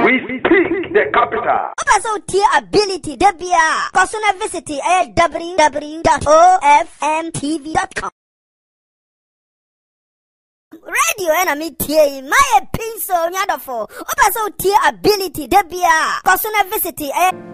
We speak the capital. Also, tier ability, Debia. Cosuna visit www.ofmtv.com. Radio enemy tier, my pencil, Yadofo. Also, tier ability, Debia. Cosuna visit